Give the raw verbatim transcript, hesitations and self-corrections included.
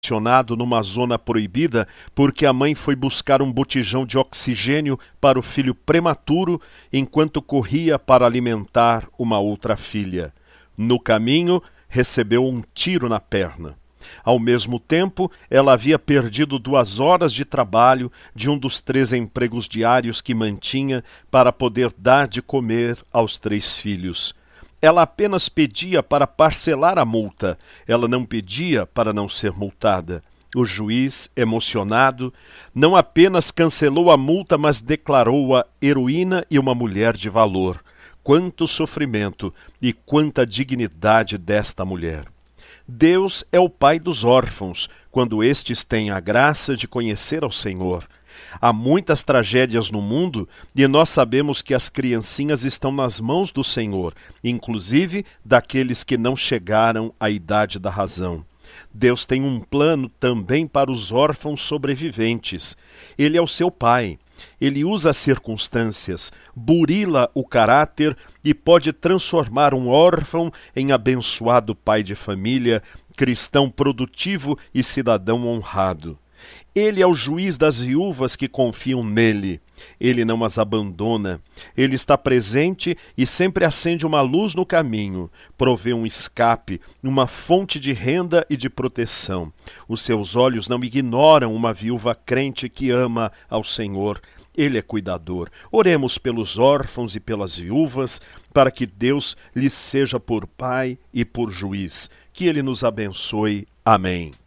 estacionado numa zona proibida porque a mãe foi buscar um botijão de oxigênio para o filho prematuro enquanto corria para alimentar uma outra filha. No caminho, recebeu um tiro na perna. Ao mesmo tempo, ela havia perdido duas horas de trabalho de um dos três empregos diários que mantinha para poder dar de comer aos três filhos. Ela apenas pedia para parcelar a multa, ela não pedia para não ser multada. O juiz, emocionado, não apenas cancelou a multa, mas declarou-a heroína e uma mulher de valor. Quanto sofrimento e quanta dignidade desta mulher! Deus é o pai dos órfãos, quando estes têm a graça de conhecer ao Senhor. Há muitas tragédias no mundo e nós sabemos que as criancinhas estão nas mãos do Senhor, inclusive daqueles que não chegaram à idade da razão. Deus tem um plano também para os órfãos sobreviventes. Ele é o seu pai. Ele usa as circunstâncias, burila o caráter e pode transformar um órfão em abençoado pai de família, cristão produtivo e cidadão honrado. Ele é o juiz das viúvas que confiam nele. Ele não as abandona. Ele está presente e sempre acende uma luz no caminho, provê um escape, uma fonte de renda e de proteção. Os seus olhos não ignoram uma viúva crente que ama ao Senhor. Ele é cuidador. Oremos pelos órfãos e pelas viúvas, para que Deus lhes seja por pai e por juiz. Que Ele nos abençoe. Amém.